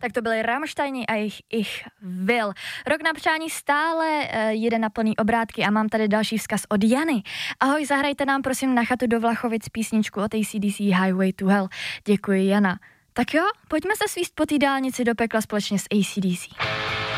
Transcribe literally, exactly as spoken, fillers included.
Tak to byly Rammsteini a jejich Ich Will. Rok na přání stále uh, jede na plný obrátky a mám tady další vzkaz od Jany. Ahoj, zahrajte nám prosím na chatu do Vlachovic písničku od A C D C Highway to Hell. Děkuji, Jana. Tak jo, pojďme se svíst po té dálnici do pekla společně s A C D C.